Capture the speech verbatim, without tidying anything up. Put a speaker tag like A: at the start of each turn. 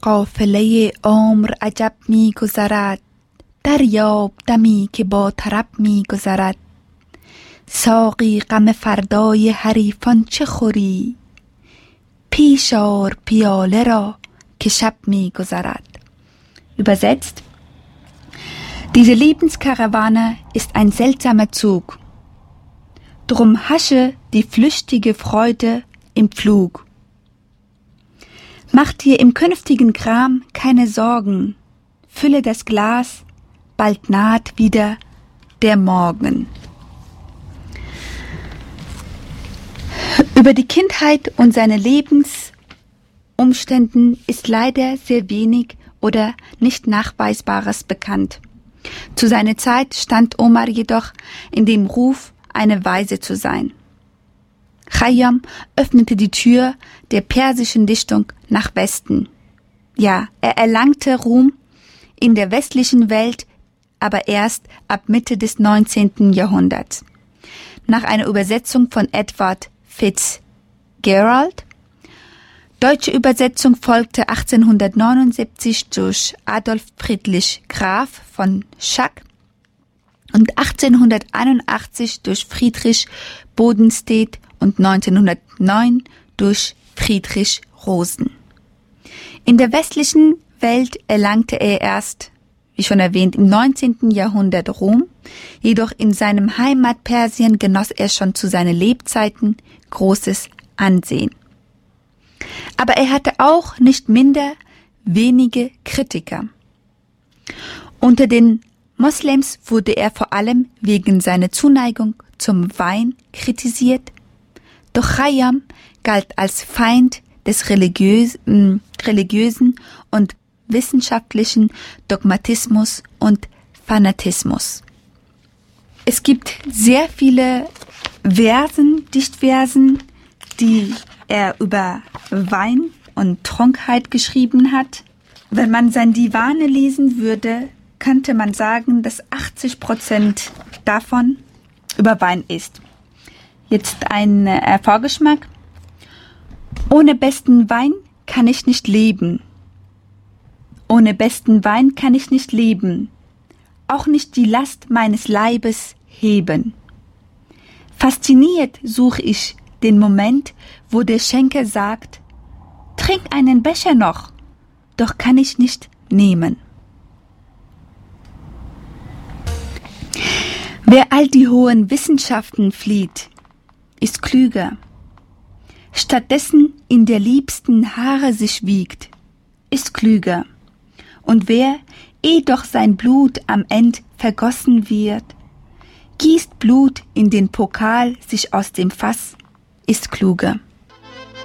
A: قافله عمر عجب می گذرد، دریاب دمی که با طرب می گذرد. ساقی غم فردای حریفان چه خوری، پیش آر پیاله را که شب می گذرد. Übersetzt: Diese Lebenskarawane ist ein seltsamer Zug. Drum hasche die flüchtige Freude im Pflug. Mach dir im künftigen Gram keine Sorgen, fülle das Glas, bald naht wieder der Morgen. Über die Kindheit und seine Lebensumständen ist leider sehr wenig oder nicht Nachweisbares bekannt. Zu seiner Zeit stand Omar jedoch in dem Ruf, eine Weise zu sein. Khayyam öffnete die Tür der persischen Dichtung nach Westen. Ja, er erlangte Ruhm in der westlichen Welt, aber erst ab Mitte des neunzehnten Jahrhunderts. Nach einer Übersetzung von Edward Fitzgerald. Deutsche Übersetzung folgte achtzehnhundertneunundsiebzig durch Adolf Friedrich Graf von Schack und achtzehnhunderteinundachtzig durch Friedrich Bodenstedt und neunzehnhundertneun durch Friedrich Rosen. In der westlichen Welt erlangte er erst, wie schon erwähnt, im neunzehnten Jahrhundert Ruhm, jedoch in seinem Heimat Persien genoss er schon zu seinen Lebzeiten großes Ansehen. Aber er hatte auch nicht minder wenige Kritiker. Unter den Moslems wurde er vor allem wegen seiner Zuneigung zum Wein kritisiert, doch Khayyam galt als Feind des religiös, äh, religiösen und wissenschaftlichen Dogmatismus und Fanatismus. Es gibt sehr viele Versen, Dichtversen, die er über Wein und Trunkenheit geschrieben hat. Wenn man sein Divane lesen würde, könnte man sagen, dass achtzig Prozent davon über Wein ist. Jetzt ein äh, Vorgeschmack. Ohne besten Wein kann ich nicht leben. Ohne besten Wein kann ich nicht leben. Auch nicht die Last meines Leibes heben. Fasziniert suche ich den Moment, wo der Schenker sagt, trink einen Becher noch, doch kann ich nicht nehmen. Wer all die hohen Wissenschaften flieht, ist klüger. Stattdessen in der liebsten Haare sich wiegt, ist klüger. Und wer, eh doch sein Blut am End vergossen wird, gießt Blut in den Pokal sich aus dem Fass, ist kluger.